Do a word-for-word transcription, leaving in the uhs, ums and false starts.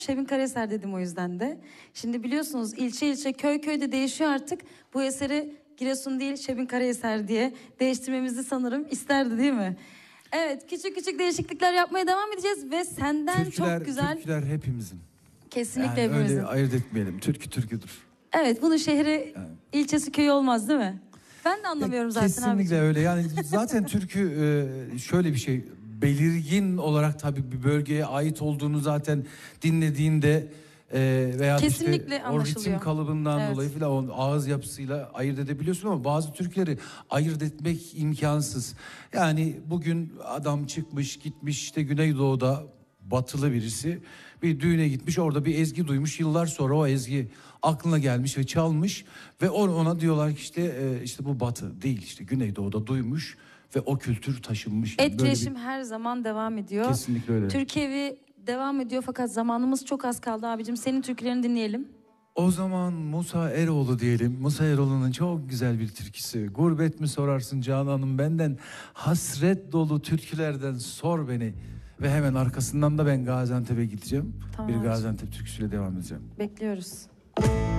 Şebin Karaeser dedim o yüzden de. Şimdi biliyorsunuz ilçe ilçe köy köy de değişiyor artık. Bu eseri Giresun değil Şebin Karaeser diye değiştirmemizi sanırım isterdi değil mi? Evet, küçük küçük değişiklikler yapmaya devam edeceğiz ve senden Türküler, çok güzel... Türküler hepimizin. Kesinlikle Yani hepimizin. öyle ayırt etmeyelim. Türkü türküdür. Evet, bunun şehri, Yani. ilçesi, köyü olmaz değil mi? Ben de anlamıyorum Ya, zaten kesinlikle abicim. öyle. Yani zaten türkü e, şöyle bir şey. Belirgin olarak tabii bir bölgeye ait olduğunu zaten dinlediğinde e, veya Kesinlikle işte o anlaşılıyor. ritim kalıbından Evet. dolayı falan o ağız yapısıyla ayırt edebiliyorsun ama bazı türküleri ayırt etmek imkansız. Yani bugün adam çıkmış gitmiş işte Güneydoğu'da batılı birisi bir düğüne gitmiş, orada bir ezgi duymuş, yıllar sonra o ezgi aklına gelmiş ve çalmış ve ona diyorlar ki işte e, işte bu batı değil, işte Güneydoğu'da duymuş ve o kültür taşınmış. Yani Etkileşim bir... her zaman devam ediyor. Kesinlikle öyle. Türkiye'vi devam ediyor fakat zamanımız çok az kaldı abicim. Senin türkülerini dinleyelim. O zaman Musa Eroğlu diyelim. Musa Eroğlu'nun çok güzel bir türküsü. Gurbet mi sorarsın Canan'ım benden, hasret dolu türkülerden sor beni. Ve hemen arkasından da ben Gaziantep'e gideceğim. Tamam Bir abicim. Gaziantep türküsüyle devam edeceğim. Bekliyoruz.